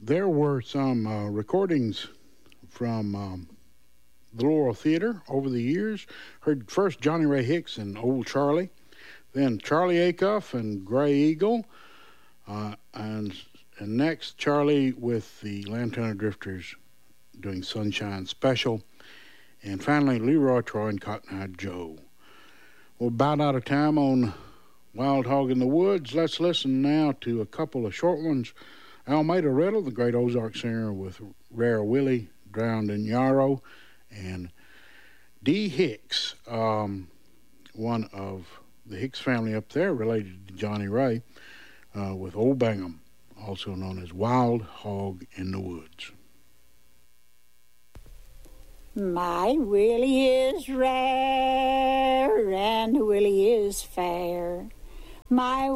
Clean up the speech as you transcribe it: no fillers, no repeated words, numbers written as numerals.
there were some recordings from the Laurel Theater over the years. Heard first Johnny Ray Hicks and Old Charlie, then Charlie Acuff and Gray Eagle, and next Charlie with the Lantana Drifters doing Sunshine Special, and finally Leroy Troy and Cotton Eye Joe. We're about out of time on Wild Hog in the Woods. Let's listen now to a couple of short ones. Almeida Riddle, the great Ozark singer, with Rare Willie, Drowned in Yarrow, and Dee Hicks, one of the Hicks family up there, related to Johnny Ray, with Old Bangham, also known as Wild Hog in the Woods. My Willie is rare and Willie is fair. My